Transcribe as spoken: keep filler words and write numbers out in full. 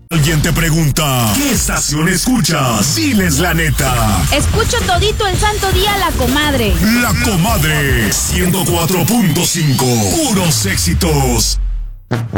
Alguien te pregunta, ¿qué estación escuchas? Diles la neta. Escucho todito el santo día La Comadre. La Comadre, ciento cuatro punto cinco, puros éxitos.